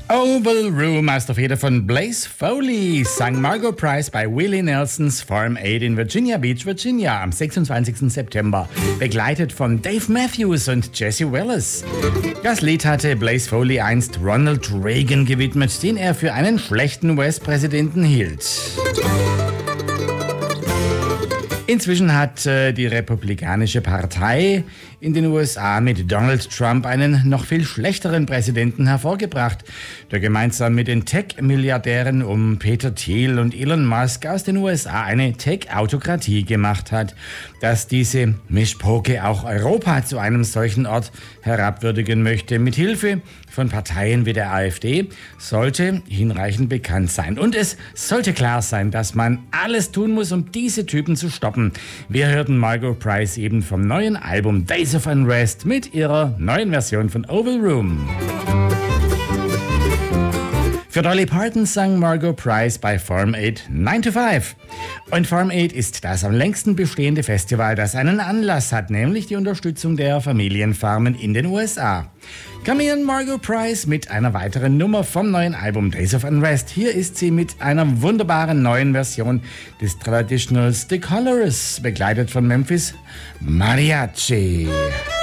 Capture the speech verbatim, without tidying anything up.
Oval Room aus der Feder von Blaze Foley sang Margot Price bei Willie Nelsons Farm aid in Virginia Beach, Virginia am sechsundzwanzigsten September, begleitet von Dave Matthews und Jesse Wallace. Das Lied hatte Blaze Foley einst Ronald Reagan gewidmet, den er für einen schlechten U S-Präsidenten hielt. Inzwischen hat äh, die Republikanische Partei in den U S A mit Donald Trump einen noch viel schlechteren Präsidenten hervorgebracht, der gemeinsam mit den Tech-Milliardären um Peter Thiel und Elon Musk aus den U S A eine Tech-Autokratie gemacht hat. Dass diese Mischpoke auch Europa zu einem solchen Ort herabwürdigen möchte, mit Hilfe von Parteien wie der AfD, sollte hinreichend bekannt sein. Und es sollte klar sein, dass man alles tun muss, um diese Typen zu stoppen. Wir hörten Margot Price eben vom neuen Album Days of Unrest mit ihrer neuen Version von Oval Room. Für Dolly Parton sang Margot Price bei Farm aid nine to five. Und Farm aid ist das am längsten bestehende Festival, das einen Anlass hat, nämlich die Unterstützung der Familienfarmen in den U S A. Come Margot Price mit einer weiteren Nummer vom neuen Album Days of Unrest. Hier ist sie mit einer wunderbaren neuen Version des Traditionals The Colors, begleitet von Memphis Mariachi.